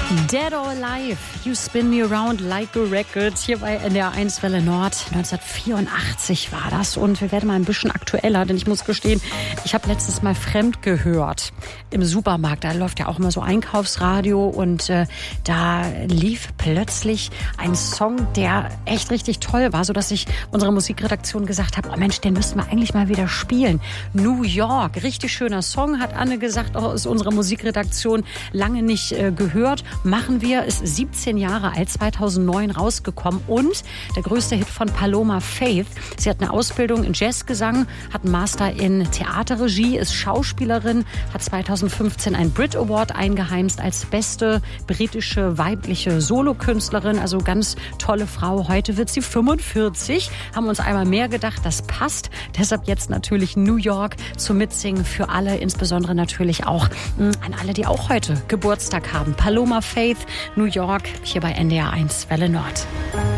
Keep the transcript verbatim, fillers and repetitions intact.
Dead or Alive, You Spin Me Around Like a Record, hier bei N D R eins Welle Nord. neunzehnhundertvierundachtzig war das und wir werden mal ein bisschen aktueller, denn ich muss gestehen, ich habe letztes Mal fremd gehört im Supermarkt. Da läuft ja auch immer so Einkaufsradio und äh, da lief plötzlich ein Song, der echt richtig toll war, sodass ich unserer Musikredaktion gesagt habe, oh Mensch, den müssten wir eigentlich mal wieder spielen. New York, richtig schöner Song, hat Anne gesagt, auch aus unserer Musikredaktion, lange nicht äh, gehört. Machen wir, ist siebzehn Jahre alt, zweitausendneun rausgekommen und der größte Hit von Paloma Faith. Sie hat eine Ausbildung in Jazzgesang, hat einen Master in Theaterregie, ist Schauspielerin, hat zweitausendfünfzehn einen Brit Award eingeheimst als beste britische weibliche Solokünstlerin, also ganz tolle Frau. Heute wird sie fünfundvierzig, haben uns einmal mehr gedacht, das passt. Deshalb jetzt natürlich New York zum Mitsingen für alle, insbesondere natürlich auch mh, an alle, die auch heute Geburtstag haben. Paloma Faith, New York, hier bei N D R eins Welle Nord.